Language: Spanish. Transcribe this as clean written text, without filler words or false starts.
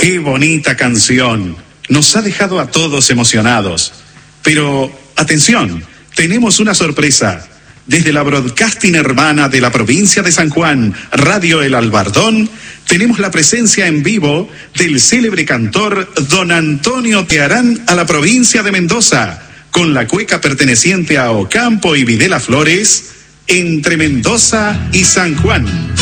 Qué bonita canción. Nos ha dejado a todos emocionados. Pero, atención, tenemos una sorpresa. Desde la broadcasting hermana de la provincia de San Juan, Radio El Albardón, tenemos la presencia en vivo del célebre cantor Don Antonio Tearán a la provincia de Mendoza, con la cueca perteneciente a Ocampo y Videla Flores, entre Mendoza y San Juan.